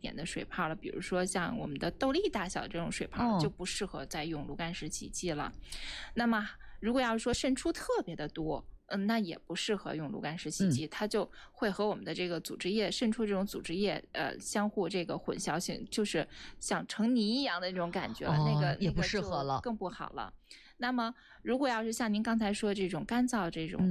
点的水泡了，比如说像我们的豆粒大小这种水泡就不适合再用炉甘石洗剂了。那么如果要是说渗出特别的多，那也不适合用炉甘石洗剂，它就会和我们的这个组织液渗出这种组织液相互这个混淆性，就是像成泥一样的那种感觉了，那个也不适合了， 更不好了。那么如果要是像您刚才说这种干燥这种